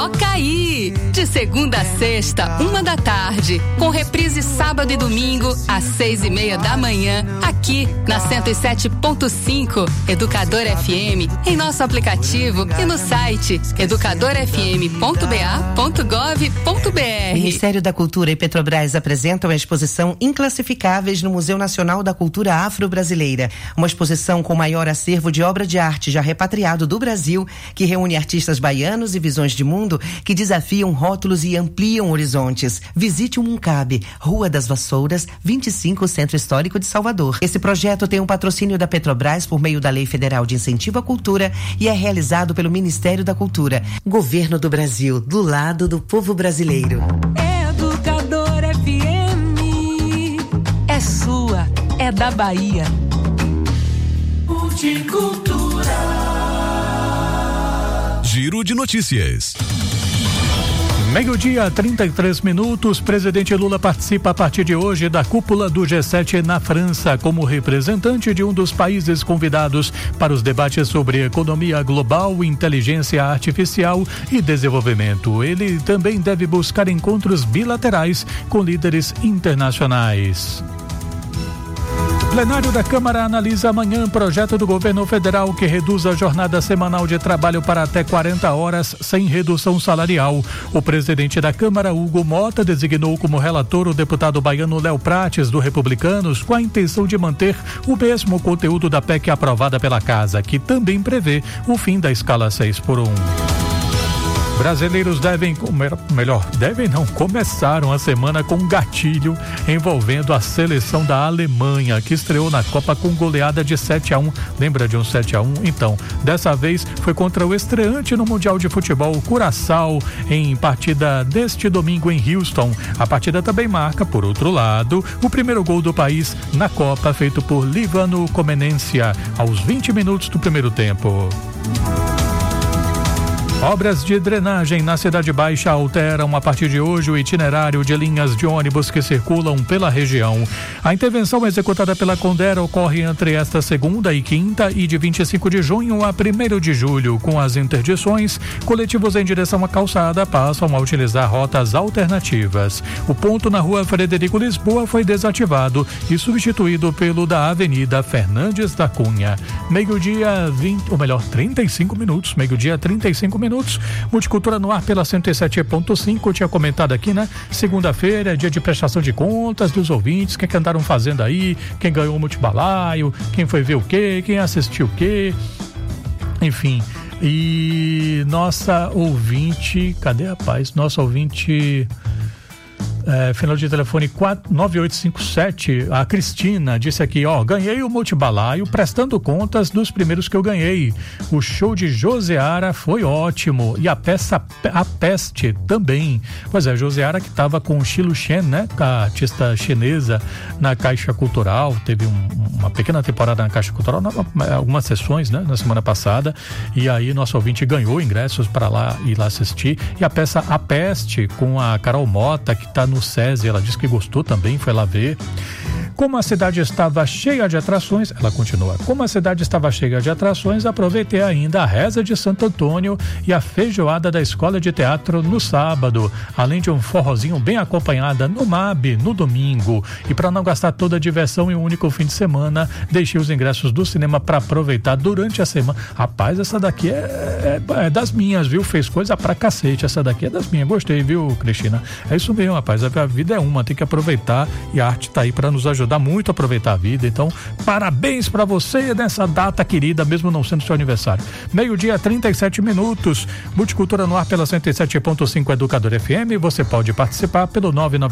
Toca Aí! De segunda a sexta, 1h, com reprise sábado e domingo, às 6:30 da manhã, aqui na 107.5 Educador FM, em nosso aplicativo e no site educadorfm.ba.gov.br. Ministério da Cultura e Petrobras apresentam a exposição Inclassificáveis no Museu Nacional da Cultura Afro-Brasileira. Uma exposição com o maior acervo de obra de arte já repatriado do Brasil, que reúne artistas baianos e visões de mundo que desafiam rótulos e ampliam horizontes. Visite o Muncabe, Rua das Vassouras, 25, Centro Histórico de Salvador. Esse projeto tem um patrocínio da Petrobras por meio da Lei Federal de Incentivo à Cultura e é realizado pelo Ministério da Cultura. Governo do Brasil, do lado do povo brasileiro. Educador FM, é sua, é da Bahia. Cultura. Giro de notícias. 12:33. Presidente Lula participa a partir de hoje da cúpula do G7 na França, como representante de um dos países convidados para os debates sobre economia global, inteligência artificial e desenvolvimento. Ele também deve buscar encontros bilaterais com líderes internacionais. O plenário da Câmara analisa amanhã projeto do governo federal que reduz a jornada semanal de trabalho para até 40 horas sem redução salarial. O presidente da Câmara, Hugo Mota, designou como relator o deputado baiano Léo Prates, do Republicanos, com a intenção de manter o mesmo conteúdo da PEC aprovada pela Casa, que também prevê o fim da escala 6x1. Brasileiros começaram a semana com um gatilho envolvendo a seleção da Alemanha, que estreou na Copa com goleada de 7-1. Lembra de um 7-1? Então, dessa vez foi contra o estreante no Mundial de Futebol, Curaçao, em partida deste domingo em Houston. A partida também marca, por outro lado, o primeiro gol do país na Copa, feito por Livano Comenencia, aos 20 minutos do primeiro tempo. Obras de drenagem na Cidade Baixa alteram a partir de hoje o itinerário de linhas de ônibus que circulam pela região. A intervenção executada pela Condera ocorre entre esta segunda e quinta e de 25 de junho a 1º de julho. Com as interdições, coletivos em direção à calçada passam a utilizar rotas alternativas. O ponto na Rua Frederico Lisboa foi desativado e substituído pelo da Avenida Fernandes da Cunha. 35 minutos. Multicultura no ar pela 107.5. Tinha comentado aqui, né? Segunda-feira é dia de prestação de contas dos ouvintes. O que andaram fazendo aí? Quem ganhou o multibalaio? Quem foi ver o quê? Quem assistiu o quê? Enfim. E nossa ouvinte, cadê, rapaz? Nossa ouvinte... final de telefone 9857, a Cristina disse aqui, ganhei o multibalaio prestando contas dos primeiros que eu ganhei. O show de Joseara foi ótimo e a peça A Peste também. Pois é, Joseara que estava com o Xilu Shen, né, a artista chinesa, na Caixa Cultural, teve uma pequena temporada na Caixa Cultural, algumas sessões, né, na semana passada, e aí nosso ouvinte ganhou ingressos para lá ir lá assistir. E a peça A Peste, com a Carol Mota, que está no SESI, ela disse que gostou também, foi lá ver. Como a cidade estava cheia de atrações, ela continua, como a cidade estava cheia de atrações, aproveitei ainda a reza de Santo Antônio e a feijoada da Escola de Teatro no sábado, além de um forrozinho bem acompanhada no MAB no domingo. E para não gastar toda a diversão em um único fim de semana, deixei os ingressos do cinema para aproveitar durante a semana. Rapaz, essa daqui é das minhas, viu? Fez coisa pra cacete, essa daqui é das minhas. Gostei, viu, Cristina? É isso mesmo, rapaz, a vida é uma, tem que aproveitar e a arte tá aí para nos ajudar muito a aproveitar a vida. Então, parabéns para você nessa data querida, mesmo não sendo seu aniversário. 12:37. Multicultura no ar pela 107.5 Educador FM. Você pode participar pelo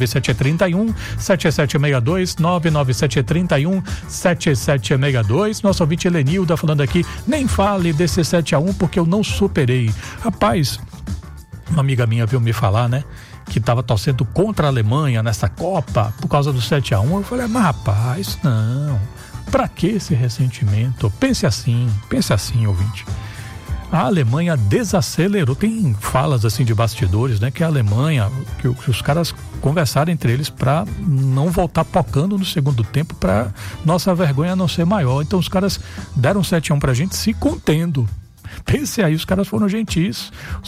99731-7762, 99731-7762. Nosso ouvinte Elenilda falando aqui, nem fale desse 7-1 porque eu não superei. Rapaz, uma amiga minha veio me falar, né, que estava torcendo contra a Alemanha nessa Copa por causa do 7-1. Eu falei, mas rapaz, não, pra que esse ressentimento? Pense assim, ouvinte. A Alemanha desacelerou, tem falas assim de bastidores, né, que a Alemanha, que os caras conversaram entre eles para não voltar pocando no segundo tempo, para nossa vergonha não ser maior. Então os caras deram 7-1 pra gente se contendo. Pense aí, os caras foram gentis.